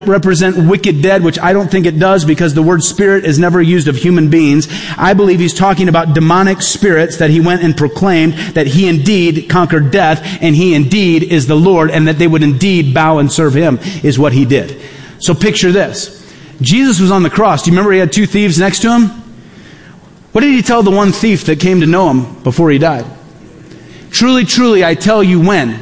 represent wicked dead, which I don't think it does because the word spirit is never used of human beings. I believe he's talking about demonic spirits that he went and proclaimed that he indeed conquered death and he indeed is the Lord and that they would indeed bow and serve him is what he did. So picture this. Jesus was on the cross. Do you remember he had two thieves next to him? What did he tell the one thief that came to know him before he died? Truly, truly, I tell you when?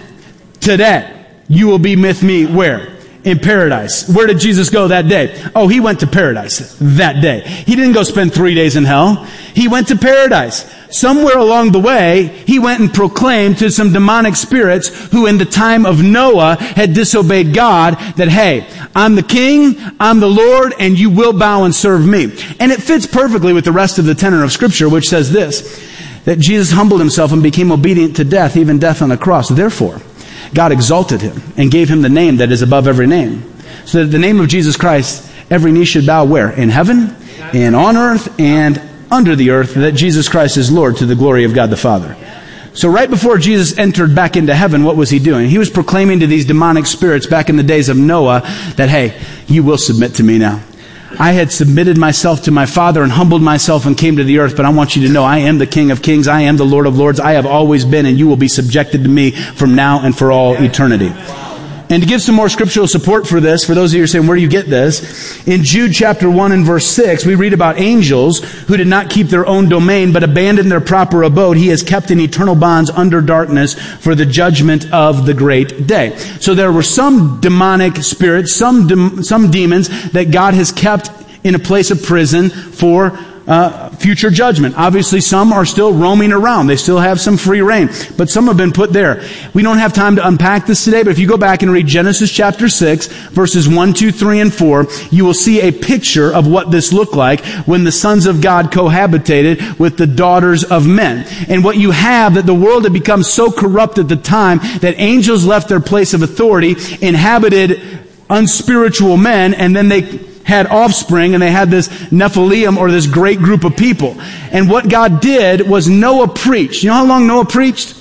Today, you will be with me where? In paradise. Where did Jesus go that day? Oh, he went to paradise that day. He didn't go spend 3 days in hell. He went to paradise. Somewhere along the way, he went and proclaimed to some demonic spirits who in the time of Noah had disobeyed God that, hey, I'm the king, I'm the Lord, and you will bow and serve me. And it fits perfectly with the rest of the tenor of Scripture, which says this, that Jesus humbled himself and became obedient to death, even death on the cross. Therefore, God exalted him and gave him the name that is above every name. So that the name of Jesus Christ, every knee should bow where? In heaven, and on earth, and under the earth, that Jesus Christ is Lord to the glory of God the Father. So right before Jesus entered back into heaven, what was he doing? He was proclaiming to these demonic spirits back in the days of Noah that, hey, you will submit to me now. I had submitted myself to my Father and humbled myself and came to the earth, but I want you to know I am the King of Kings, I am the Lord of Lords, I have always been, and you will be subjected to me from now and for all eternity. And to give some more scriptural support for this, for those of you who are saying, where do you get this? In Jude chapter 1 and verse 6, we read about angels who did not keep their own domain, but abandoned their proper abode. He has kept in eternal bonds under darkness for the judgment of the great day. So there were some demonic spirits, some demons that God has kept in a place of prison for future judgment. Obviously, some are still roaming around. They still have some free reign. But some have been put there. We don't have time to unpack this today, but if you go back and read Genesis chapter 6, verses 1, 2, 3, and 4, you will see a picture of what this looked like when the sons of God cohabitated with the daughters of men. And what you have, that the world had become so corrupt at the time that angels left their place of authority, inhabited unspiritual men, and then they had offspring, and they had this Nephilim, or this great group of people. And what God did was Noah preached. You know how long Noah preached?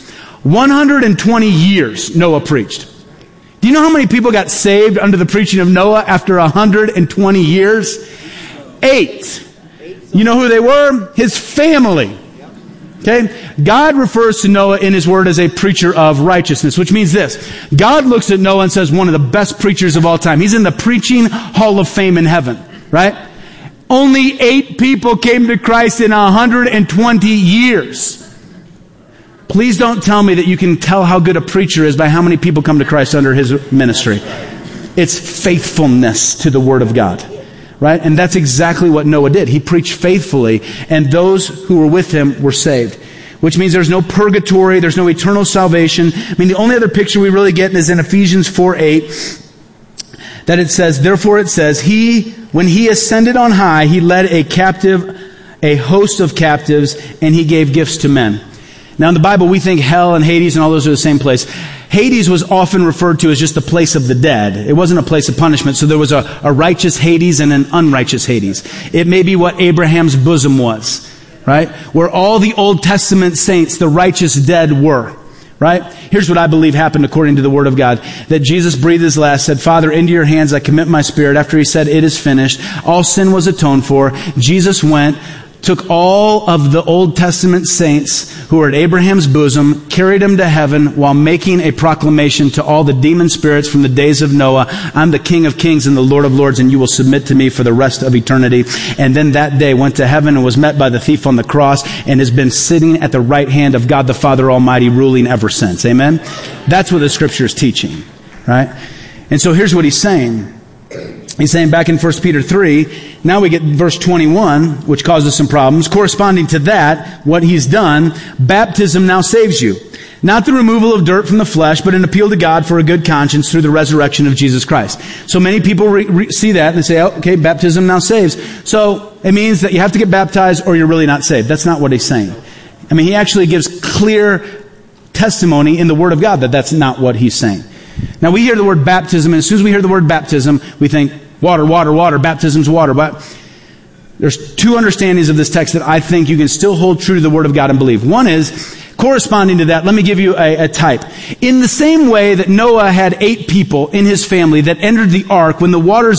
120 years Noah preached. Do you know how many people got saved under the preaching of Noah after 120 years? 8. You know who they were? His family. Okay? God refers to Noah in his word as a preacher of righteousness, which means this. God looks at Noah and says, one of the best preachers of all time. He's in the preaching hall of fame in heaven, right? Only 8 people came to Christ in 120 years. Please don't tell me that you can tell how good a preacher is by how many people come to Christ under his ministry. It's faithfulness to the word of God. Right? And that's exactly what Noah did. He preached faithfully, and those who were with him were saved. Which means there's no purgatory, there's no eternal salvation. I mean, the only other picture we really get is in Ephesians 4:8, that it says, therefore it says, when he ascended on high, he led a host of captives, and he gave gifts to men. Now in the Bible, we think hell and Hades and all those are the same place. Hades was often referred to as just the place of the dead. It wasn't a place of punishment. So there was a righteous Hades and an unrighteous Hades. It may be what Abraham's bosom was, right? Where all the Old Testament saints, the righteous dead, were. Right? Here's what I believe happened according to the Word of God. That Jesus breathed his last, said, Father, into your hands I commit my spirit. After he said, it is finished. All sin was atoned for. Jesus went, took all of the Old Testament saints who were at Abraham's bosom, carried them to heaven while making a proclamation to all the demon spirits from the days of Noah. I'm the King of Kings and the Lord of Lords, and you will submit to me for the rest of eternity. And then that day went to heaven and was met by the thief on the cross and has been sitting at the right hand of God the Father Almighty, ruling ever since. Amen? That's what the Scripture is teaching. Right? And so here's what he's saying. He's saying back in 1 Peter 3, now we get verse 21, which causes some problems. Corresponding to that, what he's done, baptism now saves you. Not the removal of dirt from the flesh, but an appeal to God for a good conscience through the resurrection of Jesus Christ. So many people see that and they say, oh, okay, baptism now saves. So it means that you have to get baptized or you're really not saved. That's not what he's saying. I mean, he actually gives clear testimony in the Word of God that that's not what he's saying. Now we hear the word baptism, and as soon as we hear the word baptism, we think water, water, water, baptism's water. But there's 2 understandings of this text that I think you can still hold true to the Word of God and believe. One is, Corresponding to that, let me give you a type. In the same way that Noah had 8 people in his family that entered the ark when the waters